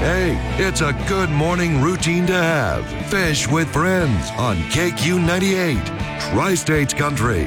Hey, it's a good morning routine to have. Fish with Friends on KQ98, Tri-States Country.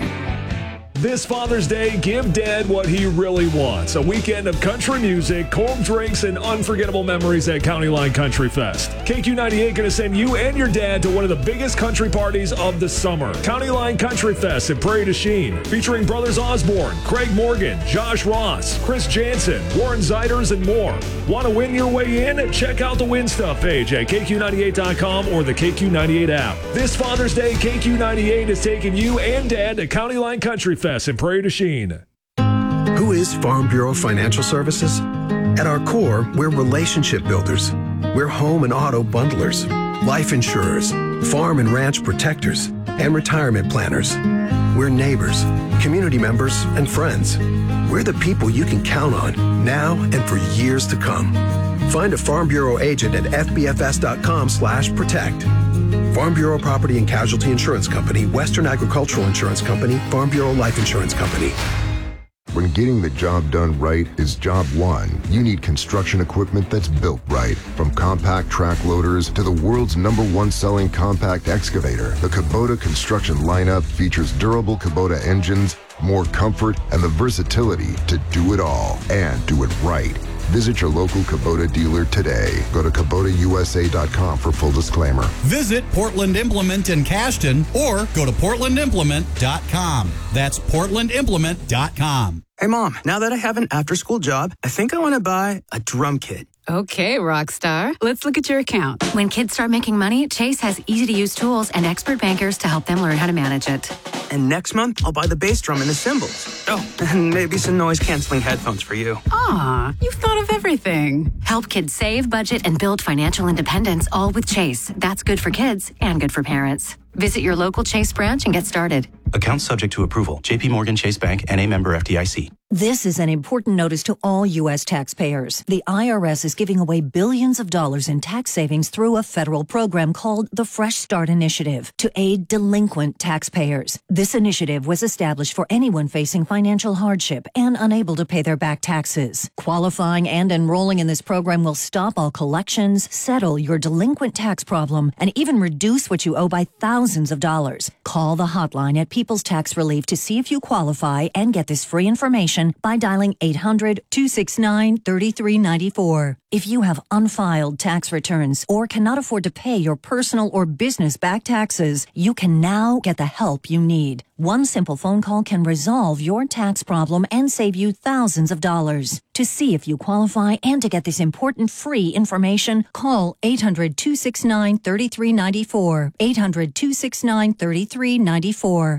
This Father's Day, give Dad what he really wants. A weekend of country music, cold drinks, and unforgettable memories at County Line Country Fest. KQ98 going to send you and your dad to one of the biggest country parties of the summer. County Line Country Fest in Prairie du Chien, featuring Brothers Osborne, Craig Morgan, Josh Ross, Chris Jansen, Warren Zeiders, and more. Want to win your way in? Check out the Win Stuff page at KQ98.com or the KQ98 app. This Father's Day, KQ98 is taking you and Dad to County Line Country Fest in Prairie du Chien. Who is Farm Bureau Financial Services? At our core, we're relationship builders. We're home and auto bundlers, life insurers, farm and ranch protectors, and retirement planners. We're neighbors, community members, and friends. We're the people you can count on now and for years to come. Find a Farm Bureau agent at fbfs.com/protect. Farm Bureau Property and Casualty Insurance Company, Western Agricultural Insurance Company, Farm Bureau Life Insurance Company. When getting the job done right is job one, you need construction equipment that's built right. From compact track loaders to the world's #1 selling compact excavator, the Kubota construction lineup features durable Kubota engines, more comfort, and the versatility to do it all and do it right. Visit your local Kubota dealer today. Go to KubotaUSA.com for full disclaimer. Visit Portland Implement in Cashton or go to PortlandImplement.com. That's PortlandImplement.com. Hey, Mom, now that I have an after-school job, I think I want to buy a drum kit. Okay, Rockstar. Let's look at your account. When kids start making money, Chase has easy-to-use tools and expert bankers to help them learn how to manage it. And next month, I'll buy the bass drum and the cymbals. Oh, and maybe some noise-canceling headphones for you. Aw, you've thought of everything. Help kids save, budget, and build financial independence, all with Chase. That's good for kids and good for parents. Visit your local Chase branch and get started. Account subject to approval. J.P. Morgan Chase Bank, N.A. member FDIC. This is an important notice to all U.S. taxpayers. The IRS is giving away billions of dollars in tax savings through a federal program called the Fresh Start Initiative to aid delinquent taxpayers. This initiative was established for anyone facing financial hardship and unable to pay their back taxes. Qualifying and enrolling in this program will stop all collections, settle your delinquent tax problem, and even reduce what you owe by thousands of dollars. Call the hotline at People's Tax Relief to see if you qualify and get this free information by dialing 800-269-3394. If you have unfiled tax returns or cannot afford to pay your personal or business back taxes, you can now get the help you need. One simple phone call can resolve your tax problem and save you thousands of dollars. To see if you qualify and to get this important free information, call 800-269-3394. 800-269-3394.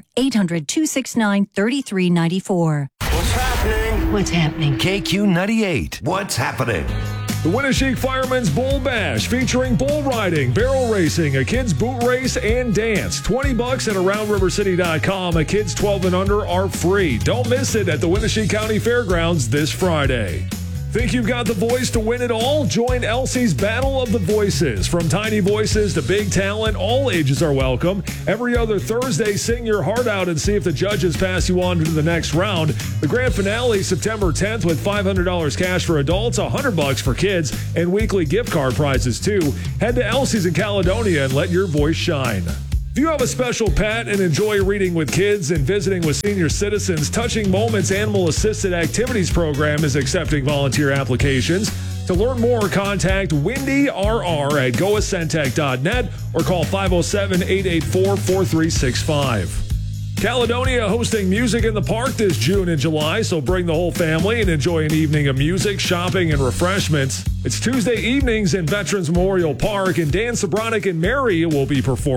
800-269-3394. What's happening? KQ98. What's happening? The Winneshiek Fireman's Bull Bash, featuring bull riding, barrel racing, a kids boot race, and dance. $20 at AroundRiverCity.com. A kids 12 and under are free. Don't miss it at the Winneshiek County Fairgrounds this Friday. Think you've got the voice to win it all? Join Elsie's Battle of the Voices. From tiny voices to big talent, all ages are welcome. Every other Thursday, sing your heart out and see if the judges pass you on to the next round. The grand finale, September 10th, with $500 cash for adults, $100 for kids, and weekly gift card prizes, too. Head to Elsie's in Caledonia and let your voice shine. If you have a special pet and enjoy reading with kids and visiting with senior citizens, Touching Moments Animal Assisted Activities Program is accepting volunteer applications. To learn more, contact Wendy RR at goascentech.net or call 507-884-4365. Caledonia hosting Music in the Park this June and July, so bring the whole family and enjoy an evening of music, shopping, and refreshments. It's Tuesday evenings in Veterans Memorial Park, and Dan Sobronic and Mary will be performing.